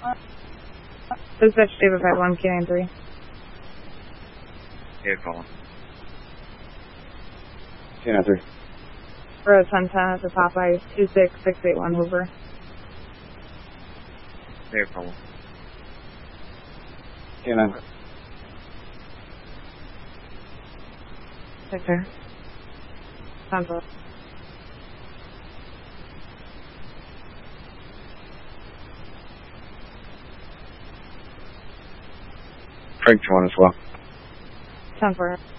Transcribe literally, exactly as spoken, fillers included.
Dispatch David five one, K nine three. Yeah, calling. K nine three. Road ten ten at the Popeye, two six six eight one, Hoover. Yeah, calling. K nine. Victor. Central. Frank one as well. ten four.